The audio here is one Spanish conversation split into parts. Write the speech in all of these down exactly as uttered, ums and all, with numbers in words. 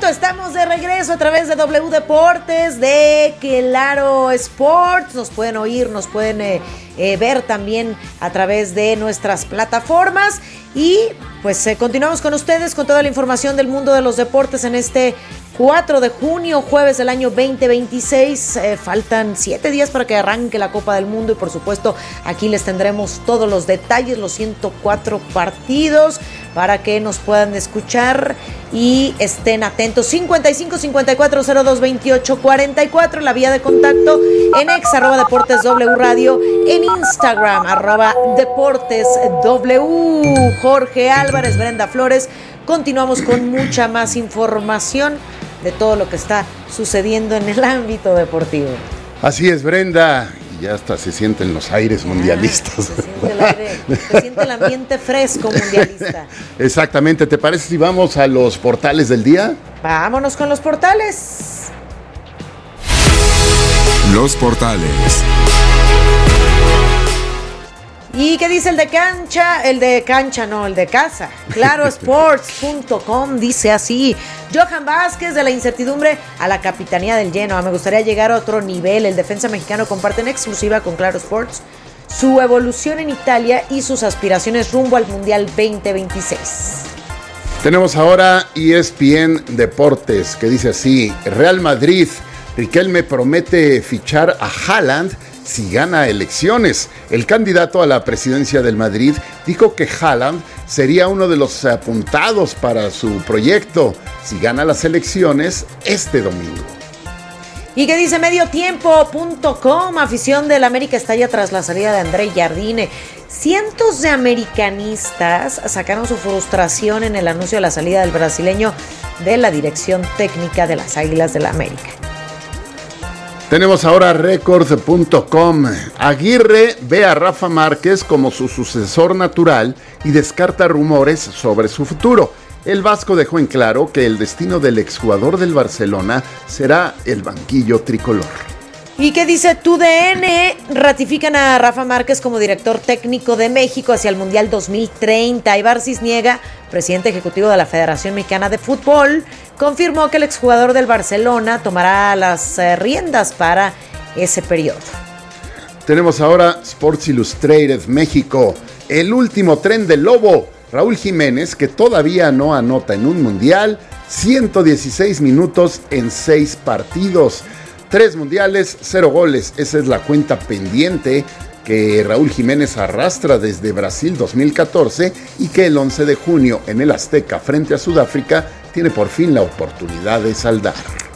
estamos de regreso a través de W Deportes, de Claro Sports. Nos pueden oír, nos pueden eh, eh, ver también a través de nuestras plataformas. Y pues eh, continuamos con ustedes con toda la información del mundo de los deportes en este cuatro de junio, jueves del año veinte veintiséis. Eh, faltan siete días para que arranque la Copa del Mundo y por supuesto aquí les tendremos todos los detalles, los ciento cuatro partidos, para que nos puedan escuchar y estén atentos. Cincuenta y cinco, cincuenta y cuatro, cero dos, veintiocho, cuarenta y cuatro, la vía de contacto en ex, arroba Deportes W Radio, en Instagram, arroba Deportes W. Jorge Álvarez, Brenda Flores, continuamos con mucha más información de todo lo que está sucediendo en el ámbito deportivo. Así es, Brenda. Ya hasta se sienten los aires mundialistas. Ah, se, siente el aire, se siente el ambiente fresco mundialista. Exactamente. ¿Te parece si vamos a los portales del día? Vámonos con los portales. Los portales. ¿Y qué dice el de cancha? El de cancha, no, el de casa. Claro Sports punto com dice así: Johan Vázquez, de la incertidumbre a la capitanía del Genoa. Me gustaría llegar a otro nivel. El defensa mexicano comparte en exclusiva con Claro Sports su evolución en Italia y sus aspiraciones rumbo al Mundial veinte veintiséis. Tenemos ahora E S P N Deportes, que dice así: Real Madrid, Riquelme promete fichar a Haaland si gana elecciones. El candidato a la presidencia del Madrid dijo que Haaland sería uno de los apuntados para su proyecto si gana las elecciones este domingo. ¿Y qué dice Mediotiempo punto com? Afición del América estalla tras la salida de André Jardine. Cientos de americanistas sacaron su frustración en el anuncio de la salida del brasileño de la dirección técnica de las Águilas del América. Tenemos ahora Record punto com. Aguirre ve a Rafa Márquez como su sucesor natural y descarta rumores sobre su futuro. El vasco dejó en claro que el destino del exjugador del Barcelona será el banquillo tricolor. ¿Y qué dice T U D N? Ratifican a Rafa Márquez como director técnico de México hacia el Mundial dos mil treinta. Ibar Cisniega, presidente ejecutivo de la Federación Mexicana de Fútbol, confirmó que el exjugador del Barcelona tomará las eh, riendas para ese periodo. Tenemos ahora Sports Illustrated México. El último tren del Lobo. Raúl Jiménez, que todavía no anota en un mundial, ciento dieciséis minutos en seis partidos. Tres mundiales, cero goles. Esa es la cuenta pendiente que Raúl Jiménez arrastra desde Brasil dos mil catorce y que el once de junio en el Azteca frente a Sudáfrica tiene por fin la oportunidad de saldar.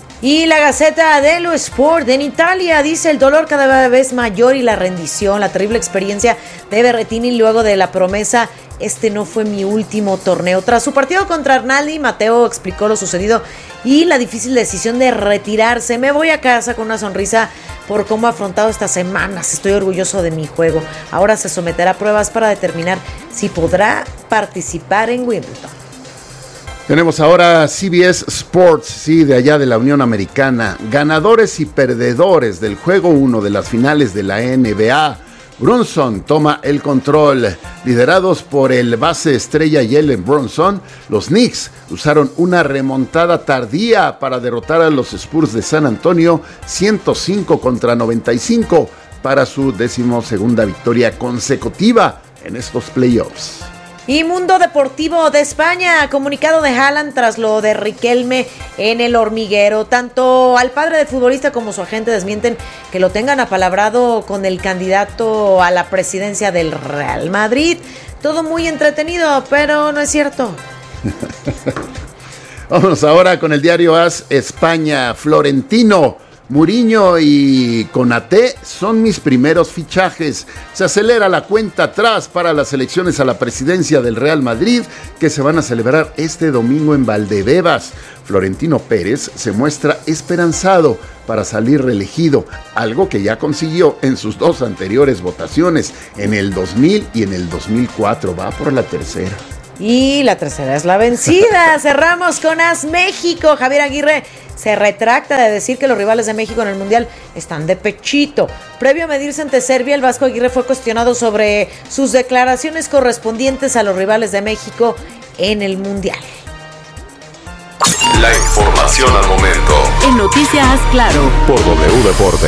Y la Gaceta dello Sport en Italia dice: el dolor cada vez mayor y la rendición, la terrible experiencia de Berrettini luego de la promesa: este no fue mi último torneo. Tras su partido contra Arnaldi, Mateo explicó lo sucedido y la difícil decisión de retirarse. Me voy a casa con una sonrisa por cómo ha afrontado estas semanas. Estoy orgulloso de mi juego. Ahora se someterá a pruebas para determinar si podrá participar en Wimbledon. Tenemos ahora C B S Sports, sí, de allá de la Unión Americana. Ganadores y perdedores del juego uno de las finales de la N B A. Brunson toma el control. Liderados por el base estrella Jalen Brunson, los Knicks usaron una remontada tardía para derrotar a los Spurs de San Antonio ciento cinco contra noventa y cinco para su decimosegunda victoria consecutiva en estos playoffs. Y Mundo Deportivo de España, comunicado de Haaland tras lo de Riquelme en el hormiguero. Tanto al padre del futbolista como su agente desmienten que lo tengan apalabrado con el candidato a la presidencia del Real Madrid. Todo muy entretenido, pero no es cierto. Vamos ahora con el diario AS España. Florentino, Mourinho y Konaté son mis primeros fichajes. Se acelera la cuenta atrás para las elecciones a la presidencia del Real Madrid que se van a celebrar este domingo en Valdebebas. Florentino Pérez se muestra esperanzado para salir reelegido, algo que ya consiguió en sus dos anteriores votaciones, en el dos mil y en el dos mil cuatro. Va por la tercera. Y la tercera es la vencida. Cerramos con AS México. Javier Aguirre se retracta de decir que los rivales de México en el Mundial están de pechito. Previo a medirse ante Serbia, el Vasco Aguirre fue cuestionado sobre sus declaraciones correspondientes a los rivales de México en el Mundial. La información al momento. En Noticias Claro. Por W Deportes.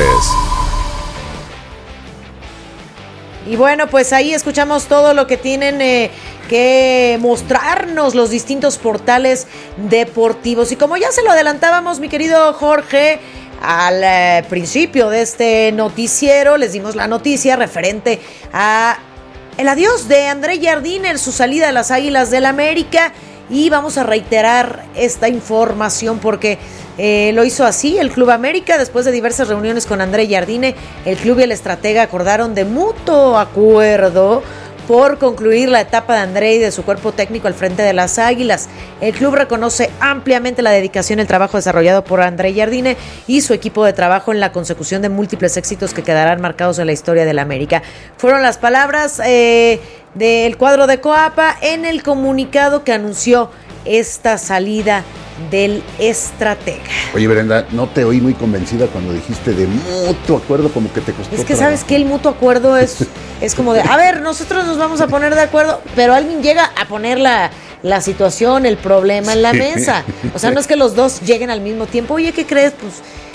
Y bueno, pues ahí escuchamos todo lo que tienen eh, que mostrarnos los distintos portales deportivos. Y como ya se lo adelantábamos, mi querido Jorge, al eh, principio de este noticiero, les dimos la noticia referente a el adiós de André Jardine, su salida de las Águilas del América. Y vamos a reiterar esta información porque eh, lo hizo así el Club América. Después de diversas reuniones con André Jardine, el club y el estratega acordaron de mutuo acuerdo por concluir la etapa de André y de su cuerpo técnico al frente de las Águilas. El club reconoce ampliamente la dedicación y el trabajo desarrollado por André Jardine y su equipo de trabajo en la consecución de múltiples éxitos que quedarán marcados en la historia del América. Fueron las palabras eh, del cuadro de Coapa en el comunicado que anunció esta salida del estratega. Oye, Brenda, no te oí muy convencida cuando dijiste de mutuo acuerdo, como que te costó. Es que trabajo. Sabes que el mutuo acuerdo es, es como de, a ver, nosotros nos vamos a poner de acuerdo, pero alguien llega a poner la, la situación, el problema en la sí. mesa. O sea, no es que los dos lleguen al mismo tiempo. Oye, ¿qué crees? Pues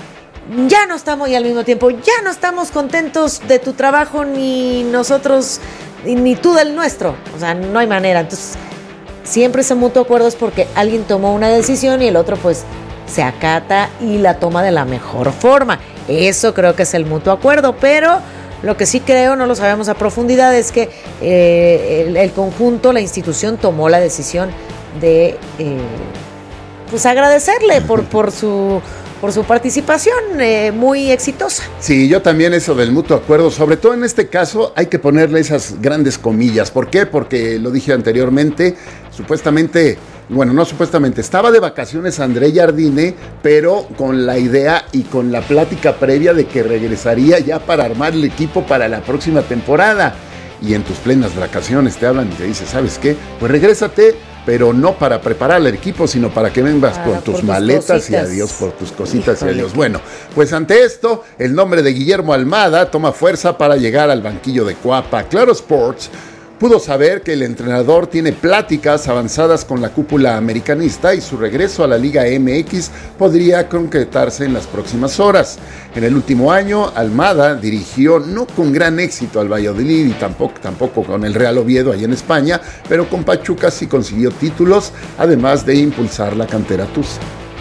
ya no estamos y al mismo tiempo, ya no estamos contentos de tu trabajo, ni nosotros, ni tú del nuestro. O sea, no hay manera. Entonces, siempre ese mutuo acuerdo es porque alguien tomó una decisión y el otro pues se acata y la toma de la mejor forma. Eso creo que es el mutuo acuerdo, pero lo que sí creo, no lo sabemos a profundidad, es que eh, el, el conjunto, la institución tomó la decisión de eh, pues agradecerle por, por su... por su participación eh, muy exitosa. Sí, yo también eso del mutuo acuerdo, sobre todo en este caso hay que ponerle esas grandes comillas. ¿Por qué? Porque lo dije anteriormente, supuestamente, bueno, no supuestamente, estaba de vacaciones André Jardine, pero con la idea y con la plática previa de que regresaría ya para armar el equipo para la próxima temporada. Y en tus plenas vacaciones te hablan y te dicen, ¿sabes qué? Pues regrésate, pero no para preparar el equipo, sino para que vengas ah, con tus, tus maletas cositas. Y adiós por tus cositas. Híjole. Y adiós. Bueno, pues ante esto, el nombre de Guillermo Almada toma fuerza para llegar al banquillo de Coapa. Claro Sports pudo saber que el entrenador tiene pláticas avanzadas con la cúpula americanista y su regreso a la Liga M X podría concretarse en las próximas horas. En el último año, Almada dirigió no con gran éxito al Valladolid y tampoco, tampoco con el Real Oviedo allá en España, pero con Pachuca sí consiguió títulos, además de impulsar la cantera tusa.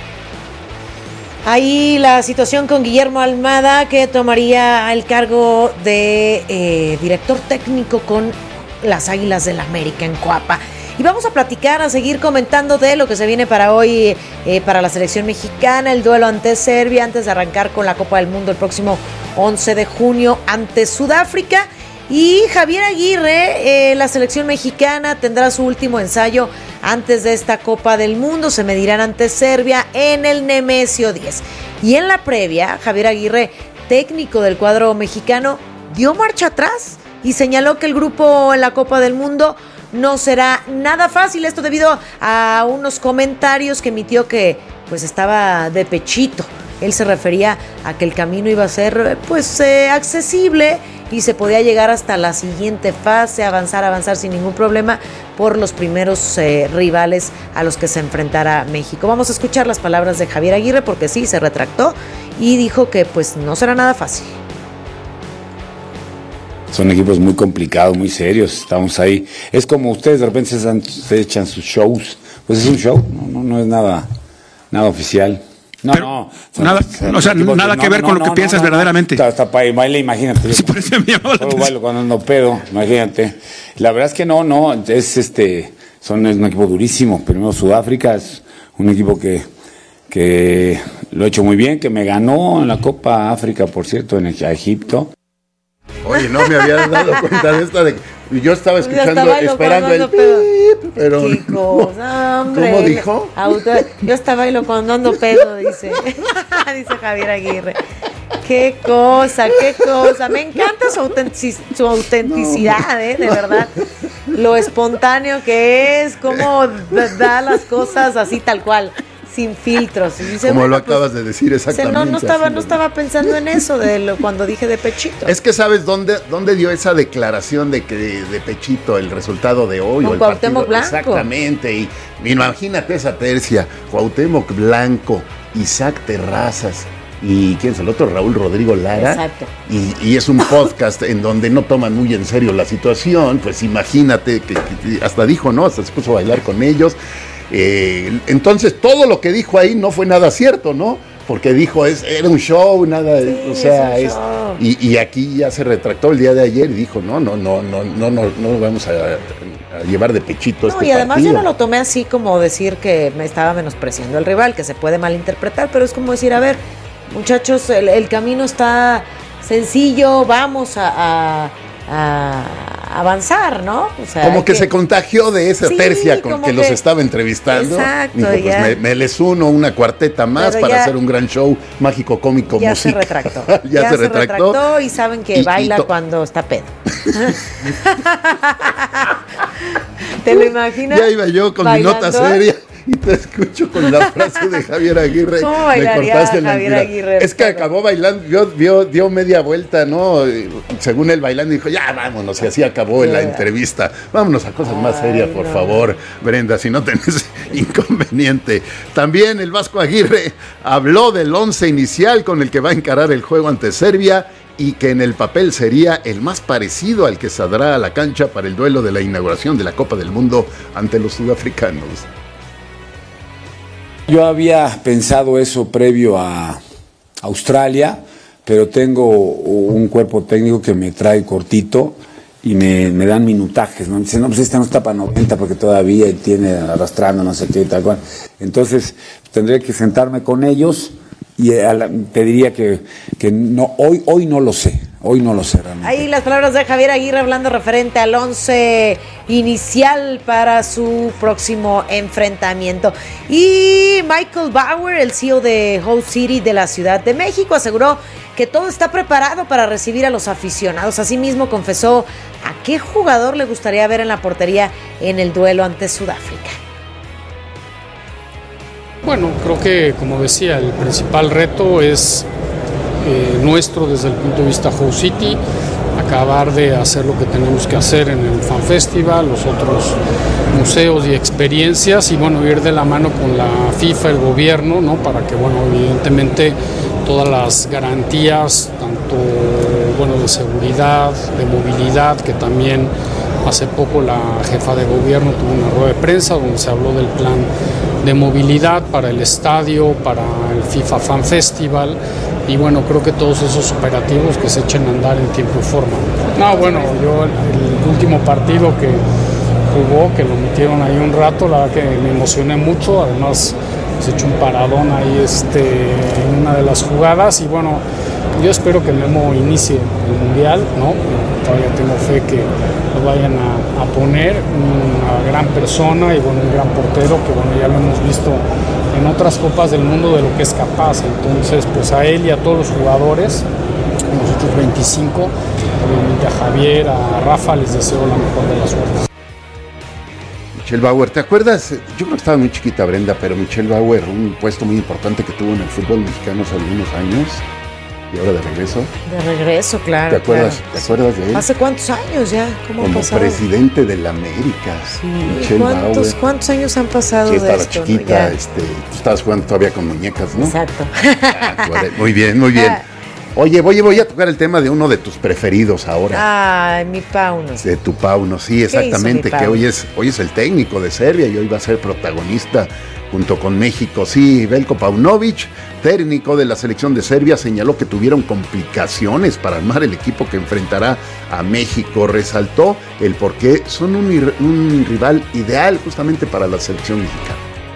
Ahí la situación con Guillermo Almada, que tomaría el cargo de eh, director técnico con las Águilas del América en Coapa. Y vamos a platicar, a seguir comentando de lo que se viene para hoy, eh, para la selección mexicana, el duelo ante Serbia, antes de arrancar con la Copa del Mundo el próximo once de junio ante Sudáfrica. Y Javier Aguirre, eh, la selección mexicana, tendrá su último ensayo antes de esta Copa del Mundo. Se medirán ante Serbia en el Nemesio diez. Y en la previa, Javier Aguirre, técnico del cuadro mexicano, dio marcha atrás y señaló que el grupo en la Copa del Mundo no será nada fácil. Esto debido a unos comentarios que emitió que pues estaba de pechito. Él se refería a que el camino iba a ser pues eh, accesible y se podía llegar hasta la siguiente fase, avanzar, avanzar sin ningún problema por los primeros eh, rivales a los que se enfrentará México. Vamos a escuchar las palabras de Javier Aguirre porque sí, se retractó y dijo que pues no será nada fácil. Son equipos muy complicados, muy serios, estamos ahí. Es como ustedes de repente se, dan, se echan sus shows, pues es un show, no, no, no es nada, nada oficial. No, pero no, son, nada, son o sea, nada que no, ver no, con lo que no, piensas no, verdaderamente. Hasta, hasta para baile, imagínate. Sí, por eso me llamó la atención. Bailo cuando ando pedo, imagínate. La verdad es que no, no, es este, son es un equipo durísimo. Primero Sudáfrica es un equipo que, que lo ha hecho muy bien, que me ganó en la Copa África, por cierto, en el, a Egipto. Oye, no me había dado cuenta de esta de yo estaba escuchando, yo estaba esperando el pip, pero qué cosa, hombre. ¿Cómo dijo? Auto, yo estaba ahí lo cuando ando pedo, dice. Dice Javier Aguirre. Qué cosa, qué cosa. Me encanta su, autentic- su autenticidad, no. eh, de verdad. Lo espontáneo que es, cómo da las cosas así tal cual. Sin filtros. Y dice, Como bueno, lo acabas pues, de decir exactamente. No, no estaba, así no lo estaba pensando en eso de lo, cuando dije de pechito. Es que sabes dónde, dónde dio esa declaración de que de, de pechito el resultado de hoy. Con o el Cuauhtémoc partido. Blanco. Exactamente. Y imagínate esa tercia. Cuauhtémoc Blanco, Isaac Terrazas. ¿Y quién es el otro? Raúl Rodrigo Lara. Exacto. Y, y es un podcast en donde no toman muy en serio la situación. Pues imagínate que, que hasta dijo, ¿no? Hasta se puso a bailar con ellos. Eh, entonces todo lo que dijo ahí no fue nada cierto, ¿no? Porque dijo, es, era un show, nada, Sí, o sea, es es, un show. y, y aquí ya se retractó el día de ayer y dijo, no, no, no, no, no, no, no vamos a, a llevar de pechito No, este y además partido. yo no lo tomé así como decir que me estaba menospreciando al rival, que se puede malinterpretar, pero es como decir, a ver, muchachos, el, el camino está sencillo, vamos a, a, a avanzar, ¿no? O sea, como que, que se contagió de esa Sí, tercia con como que, que- los estaba entrevistando. Exacto, Dijo, pues ya. me, me les uno una cuarteta más Pero para ya- hacer un gran show mágico, cómico, ya música. se retractó. ya, se retractó. y saben que Y- y baila to- cuando está pedo. ¿Te lo imaginas? Ya iba yo con mi nota bailando? seria y te escucho con la frase de Javier Aguirre. ¿Cómo Me bailaría cortaste la Javier entera. Aguirre? Es que Pero- acabó bailando, vio, vio, dio media vuelta, ¿no? Según él bailando, dijo, ya vámonos, y así acabó la Yeah. entrevista. Vámonos a cosas más Ay, serias, por no. favor, Brenda, si no tenés inconveniente. También el Vasco Aguirre habló del once inicial con el que va a encarar el juego ante Serbia y que en el papel sería el más parecido al que saldrá a la cancha para el duelo de la inauguración de la Copa del Mundo ante los sudafricanos. Yo había pensado eso previo a Australia, pero tengo un cuerpo técnico que me trae cortito y me, me dan minutajes, ¿no? Me dicen, no, pues este no está para noventa porque todavía tiene arrastrando, no sé qué, tal cual. Entonces, tendré que sentarme con ellos y a la- te diría que, que no, hoy, hoy no lo sé, hoy no lo sé realmente. Ahí las palabras de Javier Aguirre hablando referente al once inicial para su próximo enfrentamiento. Y Michael Bauer, el C E O de Hull City de la Ciudad de México, aseguró que todo está preparado para recibir a los aficionados. Asimismo, confesó a qué jugador le gustaría ver en la portería en el duelo ante Sudáfrica. Bueno, creo que, como decía, el principal reto es eh, nuestro desde el punto de vista Hull City, acabar de hacer lo que tenemos que hacer en el Fan Festival, los otros museos y experiencias, y bueno, ir de la mano con la FIFA, el gobierno, ¿no? Para que, bueno, evidentemente todas las garantías, tanto, bueno, de seguridad, de movilidad, que también hace poco la jefa de gobierno tuvo una rueda de prensa donde se habló del plan de movilidad para el estadio, para el FIFA Fan Festival, y bueno, creo que todos esos operativos que se echen a andar en tiempo y forma. No, bueno, yo el, el último partido que jugó, que lo metieron ahí un rato, la verdad que me emocioné mucho, además se echó un paradón ahí este, en una de las jugadas, y bueno, yo espero que Memo inicie el Mundial, ¿no? Todavía tengo fe que lo vayan a, a poner, una gran persona y bueno, un gran portero que bueno, ya lo hemos visto en otras copas del mundo de lo que es capaz. Entonces, pues a él y a todos los jugadores, nosotros veinticinco, obviamente a Javier, a Rafa, les deseo la mejor de las suertes. Michelle Bauer, ¿te acuerdas? Yo creo que estaba muy chiquita Brenda, pero Michelle Bauer, un puesto muy importante que tuvo en el fútbol mexicano hace algunos años y ahora de regreso. De regreso, claro. ¿Te acuerdas, claro. ¿te acuerdas de él? ¿Hace cuántos años ya? ¿Cómo ha Como pasado? presidente de la América. Sí, Michelle ¿cuántos, Bauer. ¿Cuántos años han pasado Sí, de estaba esto? ¿no? chiquita, Ya. este, tú estabas jugando todavía con muñecas, ¿no? Exacto. Ah, tú eres- muy bien, muy bien. Oye, voy, voy a tocar el tema de uno de tus preferidos ahora. Ay, mi Pauno. De tu Pauno, sí, exactamente, hizo mi que Pauno? hoy es, hoy es el técnico de Serbia y hoy va a ser protagonista junto con México. Sí, Veljko Paunović, técnico de la selección de Serbia, señaló que tuvieron complicaciones para armar el equipo que enfrentará a México. Resaltó el por qué son un, ir- un rival ideal justamente para la selección mexicana.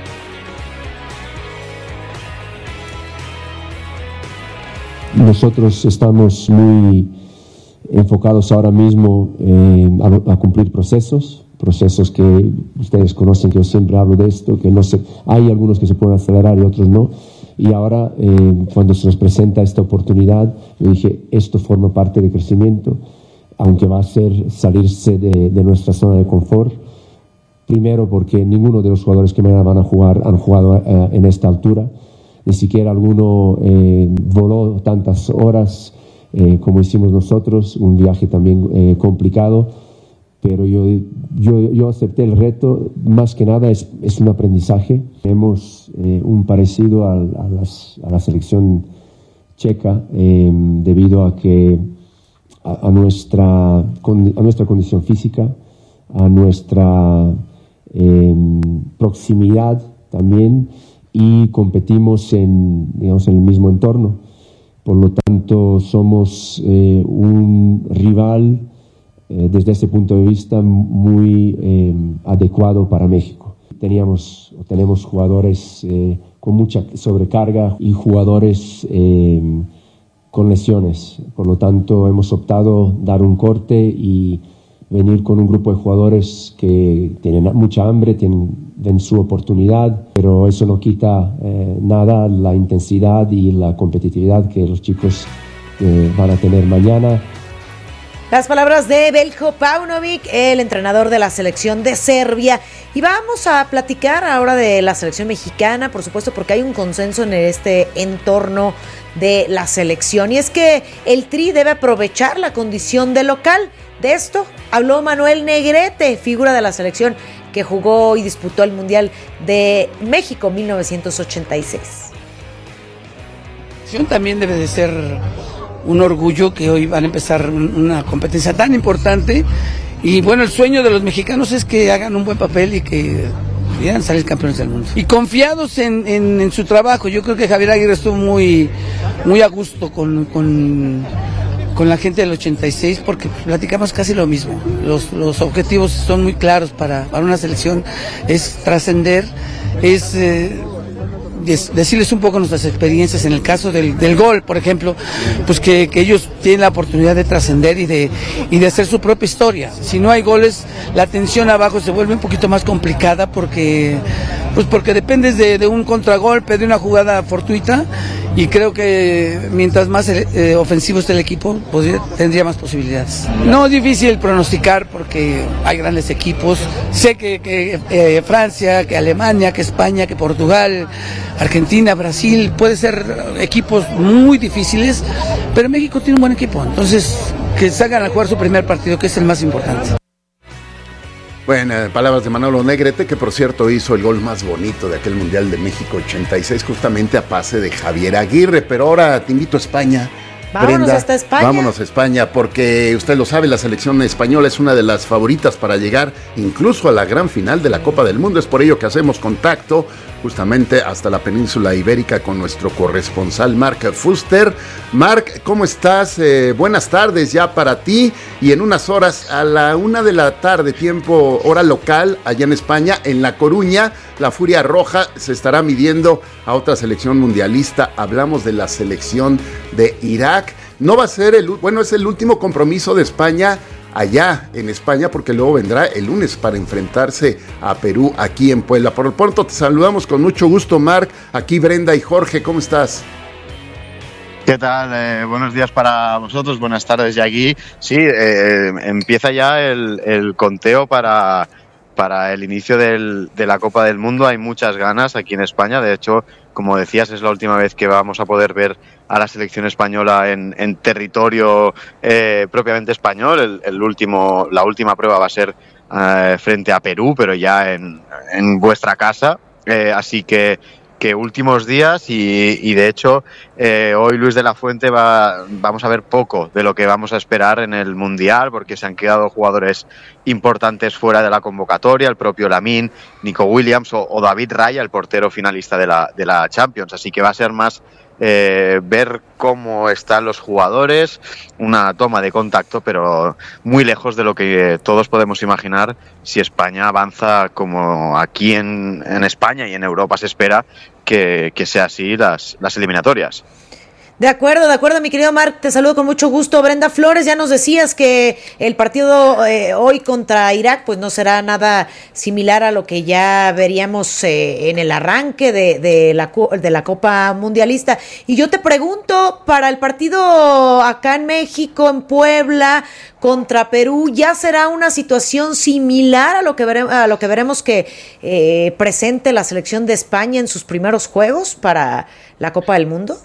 Nosotros estamos muy enfocados ahora mismo eh, a, a cumplir procesos, procesos que ustedes conocen, que yo siempre hablo de esto, que no se, hay algunos que se pueden acelerar y otros no. Y ahora, eh, cuando se nos presenta esta oportunidad, yo dije, esto forma parte del crecimiento, aunque va a ser salirse de, de nuestra zona de confort, Primero porque ninguno de los jugadores que mañana van a jugar han jugado eh, en esta altura. Ni siquiera alguno eh, voló tantas horas eh, como hicimos nosotros. Un viaje también eh, complicado. Pero yo, yo, yo acepté el reto. Más que nada es, es un aprendizaje. Tenemos eh, un parecido a, a, las, a la selección checa eh, debido a que a, a, nuestra, a nuestra condición física, a nuestra eh, proximidad también, y competimos en, digamos, en el mismo entorno. Por lo tanto, somos eh, un rival eh, desde ese punto de vista muy eh, adecuado para México. Teníamos, tenemos jugadores eh, con mucha sobrecarga y jugadores eh, con lesiones. Por lo tanto, hemos optado dar un corte y venir con un grupo de jugadores que tienen mucha hambre, tienen den su oportunidad, pero eso no quita eh, nada la intensidad y la competitividad que los chicos eh, van a tener mañana. Las palabras de Veljko Paunovic, el entrenador de la selección de Serbia. Y vamos a platicar ahora de la selección mexicana, por supuesto, porque hay un consenso en este entorno de la selección. Y es que el Tri debe aprovechar la condición de local. De esto habló Manuel Negrete, figura de la selección que jugó y disputó el Mundial de México mil novecientos ochenta y seis. También debe de ser un orgullo que hoy van a empezar una competencia tan importante, y bueno, el sueño de los mexicanos es que hagan un buen papel y que pudieran salir campeones del mundo. Y confiados en, en, en su trabajo. Yo creo que Javier Aguirre estuvo muy, muy a gusto con... con con la gente del ochenta y seis, porque platicamos casi lo mismo. Los, los objetivos son muy claros para, para una selección, es trascender, es eh, des, decirles un poco nuestras experiencias. En el caso del, del gol, por ejemplo, pues que, que ellos tienen la oportunidad de trascender y de, y de hacer su propia historia. Si no hay goles, la tensión abajo se vuelve un poquito más complicada, porque, pues porque dependes de, de un contragolpe, de una jugada fortuita. Y creo que mientras más eh, ofensivo esté el equipo, podría, tendría más posibilidades. No es difícil pronosticar porque hay grandes equipos. Sé que, que eh, Francia, que Alemania, que España, que Portugal, Argentina, Brasil, puede ser equipos muy difíciles, pero México tiene un buen equipo. Entonces, que salgan a jugar su primer partido, que es el más importante. Bueno, palabras de Manolo Negrete, que por cierto hizo el gol más bonito de aquel Mundial de México ochenta y seis, justamente a pase de Javier Aguirre. Pero ahora te invito a España. Vámonos Brenda, hasta España. Vámonos a España, porque usted lo sabe, la selección española es una de las favoritas para llegar incluso a la gran final de la Copa del Mundo. Es por ello que hacemos contacto justamente hasta la península ibérica con nuestro corresponsal Mark Fuster. Mark, ¿cómo estás? Eh, buenas tardes ya para ti, y en unas horas a la una de la tarde, tiempo hora local, allá en España, en La Coruña, la Furia Roja se estará midiendo a otra selección mundialista. Hablamos de la selección de Irak. No va a ser el, bueno, es el último compromiso de España allá en España, porque luego vendrá el lunes para enfrentarse a Perú aquí en Puebla. Por lo pronto te saludamos con mucho gusto, Marc. Aquí Brenda y Jorge, ¿cómo estás? ¿Qué tal? Eh, buenos días para vosotros, buenas tardes ya aquí. Sí, eh, empieza ya el, el conteo para, para el inicio del, de la Copa del Mundo. Hay muchas ganas aquí en España. De hecho, como decías, es la última vez que vamos a poder ver a la selección española en, en territorio eh, propiamente español. El, el último, la última prueba va a ser eh, frente a Perú, pero ya en, en vuestra casa. Eh, así que, que últimos días y, y de hecho eh, hoy Luis de la Fuente va, vamos a ver poco de lo que vamos a esperar en el Mundial, porque se han quedado jugadores importantes fuera de la convocatoria, el propio Lamine, Nico Williams o, o David Raya, el portero finalista de la, de la Champions. Así que va a ser más Eh, ver cómo están los jugadores, una toma de contacto, pero muy lejos de lo que todos podemos imaginar si España avanza como aquí en, en España y en Europa se espera que, que sea así las, las eliminatorias. De acuerdo, de acuerdo, mi querido Marc, te saludo con mucho gusto. Brenda Flores, ya nos decías que el partido eh, hoy contra Irak pues no será nada similar a lo que ya veríamos eh, en el arranque de, de, la, de la Copa Mundialista. Y yo te pregunto, para el partido acá en México, en Puebla, contra Perú, ¿ya será una situación similar a lo que, vere, a lo que veremos que eh, presente la selección de España en sus primeros juegos para la Copa del Mundo?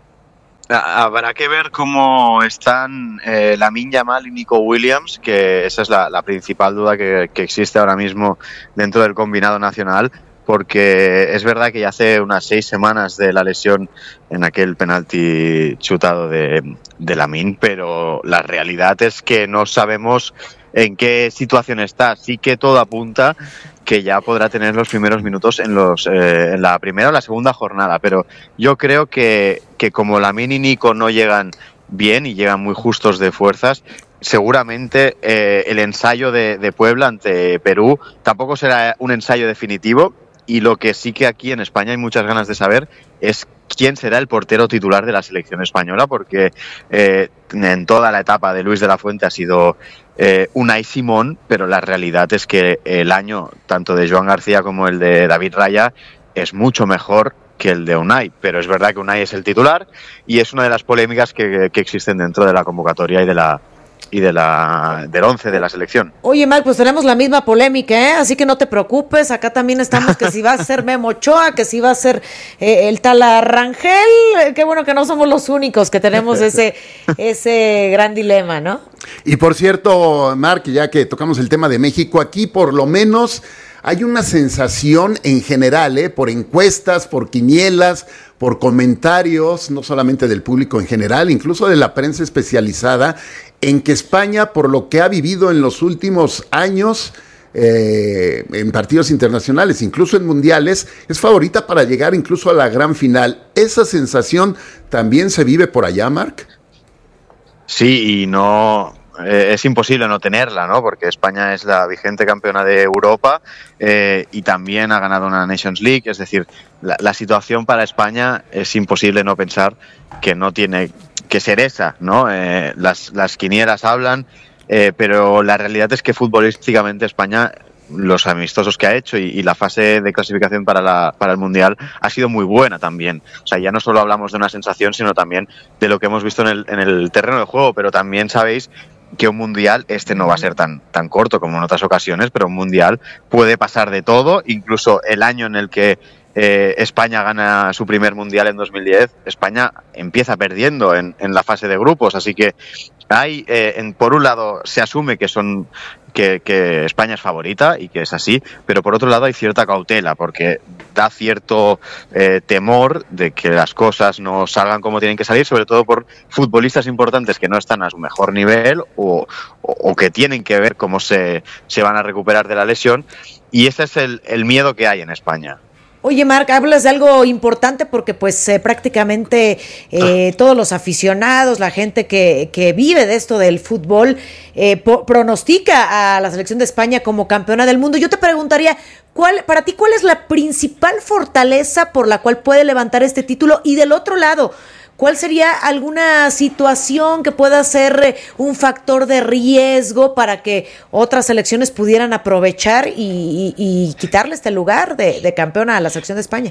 Habrá que ver cómo están eh, Lamine Yamal y Nico Williams, que esa es la, la principal duda que, que existe ahora mismo dentro del combinado nacional, porque es verdad que ya hace unas seis semanas de la lesión en aquel penalti chutado de, de Lamine, pero la realidad es que no sabemos en qué situación está. Sí que todo apunta que ya podrá tener los primeros minutos en los eh, en la primera o la segunda jornada, pero yo creo que, que como Lamine y Nico no llegan bien y llegan muy justos de fuerzas, seguramente eh, el ensayo de, de Puebla ante Perú tampoco será un ensayo definitivo, y lo que sí que aquí en España hay muchas ganas de saber es quién será el portero titular de la selección española, porque eh, en toda la etapa de Luis de la Fuente ha sido eh, Unai Simón, pero la realidad es que el año tanto de Joan García como el de David Raya es mucho mejor que el de Unai, pero es verdad que Unai es el titular y es una de las polémicas que, que existen dentro de la convocatoria y de la y de la del once de la selección. Oye, Marc, pues tenemos la misma polémica, ¿eh? Así que no te preocupes, acá también estamos que si va a ser Memo Ochoa, que si va a ser eh, el tal Rangel. Qué bueno que no somos los únicos que tenemos ese ese gran dilema, ¿no? Y por cierto, Marc, ya que tocamos el tema de México, aquí por lo menos hay una sensación en general, ¿eh? Por encuestas, por quinielas, por comentarios, no solamente del público en general, incluso de la prensa especializada, en que España, por lo que ha vivido en los últimos años, eh, en partidos internacionales, incluso en mundiales, es favorita para llegar incluso a la gran final. ¿Esa sensación también se vive por allá, Marc? Sí, y no... Eh, es imposible no tenerla, ¿no? Porque España es la vigente campeona de Europa eh, y también ha ganado una Nations League. Es decir, la, la situación para España es imposible no pensar que no tiene que ser esa, ¿no? Eh, las, las quinielas hablan, eh, pero la realidad es que futbolísticamente España, los amistosos que ha hecho y, y la fase de clasificación para, la, para el Mundial ha sido muy buena también. O sea, ya no solo hablamos de una sensación, sino también de lo que hemos visto en el, en el terreno de juego, pero también sabéis que un mundial, este no va a ser tan, tan corto como en otras ocasiones, pero un mundial puede pasar de todo. Incluso el año en el que eh, España gana su primer mundial en dos mil diez, España empieza perdiendo en, en la fase de grupos, así que hay, eh, en, por un lado se asume que son que, que España es favorita y que es así, pero por otro lado hay cierta cautela, porque da cierto eh, temor de que las cosas no salgan como tienen que salir, sobre todo por futbolistas importantes que no están a su mejor nivel o, o, o que tienen que ver cómo se, se van a recuperar de la lesión, y ese es el, el miedo que hay en España. Oye, Marc, hablas de algo importante porque pues eh, prácticamente eh, todos los aficionados, la gente que, que vive de esto del fútbol, eh, po- pronostica a la selección de España como campeona del mundo. Yo te preguntaría, ¿cuál, para ti, cuál es la principal fortaleza por la cual puede levantar este título? Y del otro lado, ¿cuál sería alguna situación que pueda ser un factor de riesgo para que otras selecciones pudieran aprovechar y, y, y quitarle este lugar de, de campeona a la selección de España?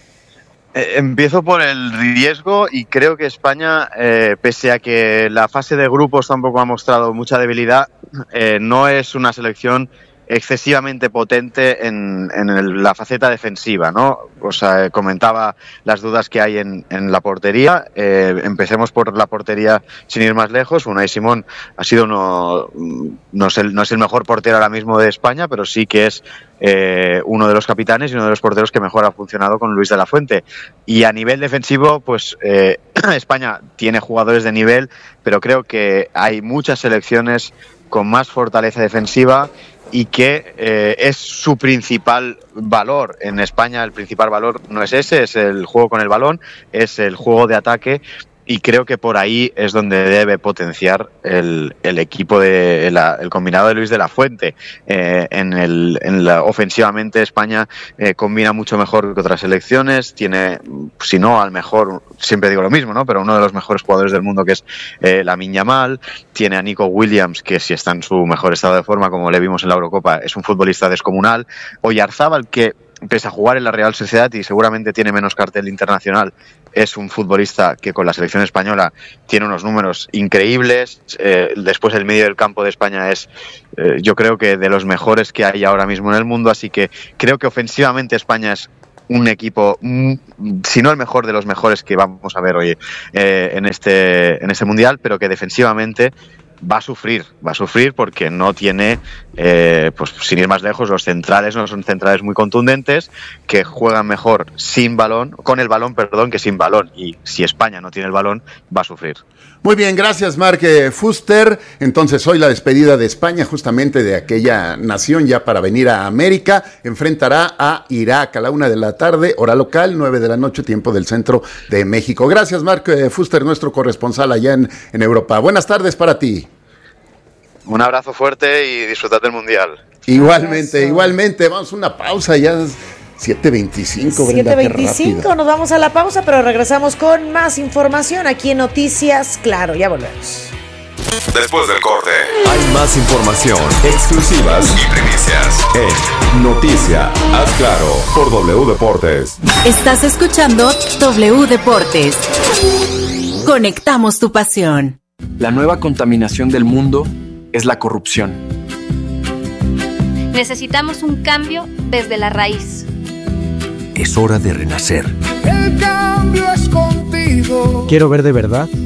Eh, empiezo por el riesgo y creo que España, eh, pese a que la fase de grupos tampoco ha mostrado mucha debilidad, eh, no es una selección excesivamente potente en, en el, la faceta defensiva, ¿no? O sea, comentaba las dudas que hay en, en la portería. Eh, empecemos por la portería sin ir más lejos. Unai Simón ha sido uno, no es, el, no es el mejor portero ahora mismo de España, pero sí que es eh, uno de los capitanes y uno de los porteros que mejor ha funcionado con Luis de la Fuente. Y a nivel defensivo, pues eh, España tiene jugadores de nivel, pero creo que hay muchas selecciones con más fortaleza defensiva y que eh, es su principal valor. En España el principal valor no es ese, es el juego con el balón, es el juego de ataque, y creo que por ahí es donde debe potenciar el, el equipo de la, el combinado de Luis de la Fuente. Eh, en el, en la, ofensivamente España eh, combina mucho mejor que otras selecciones, tiene, si no al mejor, siempre digo lo mismo, ¿no? Pero uno de los mejores jugadores del mundo, que es eh, Lamine Yamal, tiene a Nico Williams, que si está en su mejor estado de forma, como le vimos en la Eurocopa, es un futbolista descomunal, Oyarzábal, que pese a jugar en la Real Sociedad y seguramente tiene menos cartel internacional, es un futbolista que con la selección española tiene unos números increíbles. Eh, después el medio del campo de España es, eh, yo creo que de los mejores que hay ahora mismo en el mundo, así que creo que ofensivamente España es un equipo, si no el mejor de los mejores que vamos a ver hoy eh, en este en este mundial, pero que defensivamente va a sufrir, va a sufrir porque no tiene, eh, pues sin ir más lejos, los centrales no son centrales muy contundentes, que juegan mejor sin balón, con el balón, perdón, que sin balón, y si España no tiene el balón, va a sufrir. Muy bien, gracias Mark Fuster. Entonces hoy la despedida de España, justamente de aquella nación ya para venir a América, enfrentará a Irak a la una de la tarde, hora local, nueve de la noche, tiempo del centro de México. Gracias Mark Fuster, nuestro corresponsal allá en, en Europa. Buenas tardes para ti. Un abrazo fuerte y disfrutad del Mundial. Igualmente, Eso. igualmente. Vamos a una pausa ya. siete veinticinco, Brenda, siete veinticinco, nos vamos a la pausa, pero regresamos con más información aquí en Noticias Claro. Ya volvemos. Después del corte, hay más información, exclusivas y primicias en Noticia Haz Claro por W Deportes. Estás escuchando W Deportes. Conectamos tu pasión. La nueva contaminación del mundo es la corrupción. Necesitamos un cambio desde la raíz. Es hora de renacer. El cambio es contigo. Quiero ver de verdad